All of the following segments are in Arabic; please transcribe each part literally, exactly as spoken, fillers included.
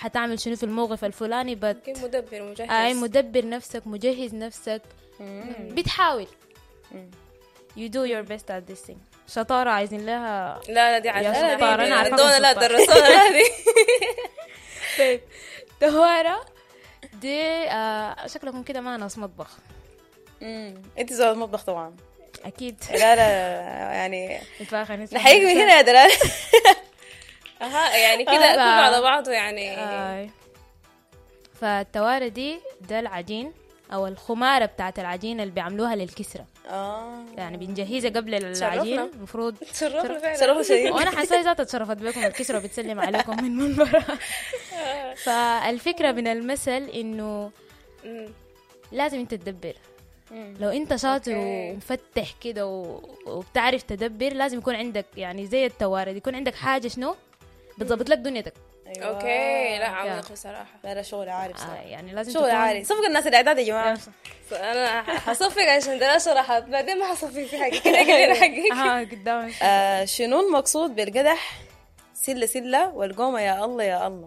حتعمل شنو في الموقف الفلاني، بس مدبر مجهز. اي مدبر نفسك، مجهز نفسك، بتحاول. you do your best at this thing. شطارة عايزين لها. لا لا دي عشان شطارة أنا عارفة دونا لا درسونا هذه. طيب تهوارة دي آه شكلكم كده ما ناس مطبخ. امم انت زول المطبخ طبعا اكيد. لا لا يعني نحييك من هنا يا دلال. اها يعني كده كله على بعضه يعني. آه. فالتوارة دي ده العجين او الخمارة بتاعت العجين اللي بيعملوها للكسرة. اه يعني بنجهزها قبل العجين المفروض. تشرفنا فعلا. تشرفنا شديد. وانا حاسه ذات تشرفت بكم الكسرة بتسلم عليكم من منبرها. فالفكرة من المثل انه لازم انت تدبر. لو انت شاطر ومفتح كده وبتعرف تدبر، لازم يكون عندك يعني زي التوارد يكون عندك حاجة شنو بتضبط لك دنيتك. أيوة. اوكي لا عميق بصراحة. لا لا شغل عارف صراحة. آه يعني لازم شغل عارف. صفق الناس الاعداد يا جماعة. انا حصفق عشان ده شرحت بعدين ما حصفق في حاجة كده كده حقيقي. اه قدام. آه شنو المقصود بالقدح سلة سلة والقومة يا الله يا الله؟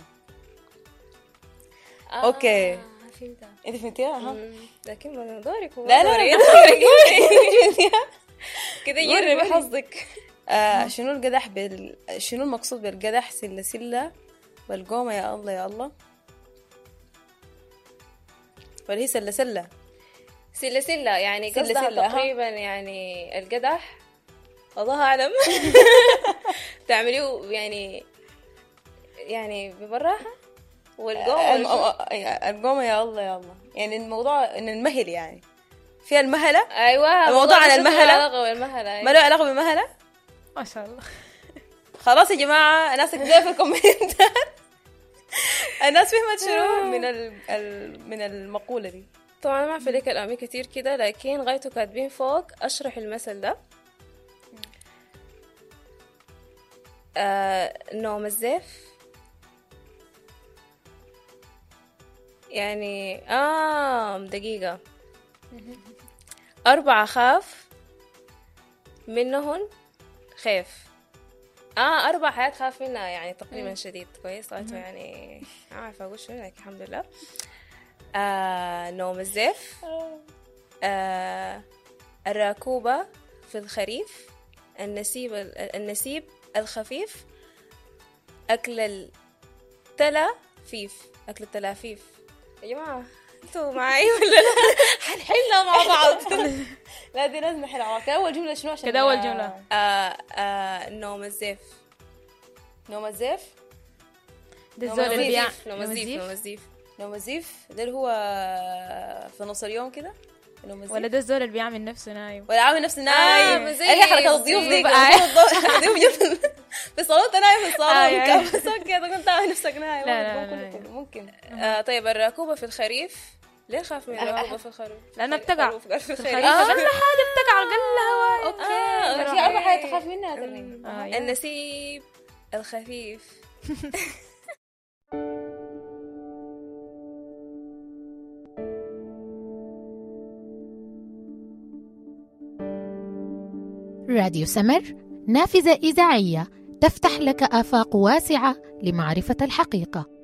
آه اوكي فهمتها. انت فهمتيها؟ ها لكن ما دورك. لا لا كده جربي حظك. آه شنو القدح بال... شنو المقصود بالقدح سلة سلة والقومة يا الله يا الله؟ ولا هي سلة سلة؟ سلة سلة يعني سلة قصدها سلة تقريبا يعني القدح الله أعلم. تعمليه يعني يعني ببراحة. والقومة القومة يا الله يا الله يعني الموضوع إن المهل يعني فيها المهلة. أيوة الموضوع عن المهلة ما له علاقة بالمهلة. ما شاء الله. خلاص يا جماعة الناس كده في الكومنتات الناس فهمت شنو من ال من المقولة دي. طبعا ما في لك الأمي كتير كده، لكن غايته كاتبين فوق أشرح المثل ده. آه نوم الزيف يعني آه دقيقة أربعة خاف منهن خيف. آه أربع حياة خاف منها يعني تقريبا شديد كويس. غايته يعني ما عارفة أقول شو لك الحمد لله. آه نوم الزيف. آه الراكوبة في الخريف. النسيب النسيب الخفيف. أكل التلافيف. أكل التلافيف يا جماعة انتوا معي ولا لا؟ حنحلها مع بعض. لا دي لازم نحلها مع بعض. أول جملة شنو عشان كده أول جملة آه آه نوم الزيف. نوم الزيف ده الزول اللي بيع نوم الزيف. نوم الزيف نوم الزيف ده اللي هو في نص اليوم كده ولا ده الزول اللي بيعمل نفسه نايم ولا عامل نفسه نايم. هي حركة الضيوف دي الضيوف جبت في صالون نايم في الصالون كم كده كنت عامل نفسك نايم. لا ممكن. طيب الراكوبة في الخريف ليه خاف من الراكوبة في الخريف؟ لأنها بتقع في الخريف. أقل حاجة بتقع أقل هواء. أوكي في أربع حاجات تخاف منها. النسيب الخفيف. راديو سمر نافذة إذاعية تفتح لك آفاق واسعة لمعرفة الحقيقة.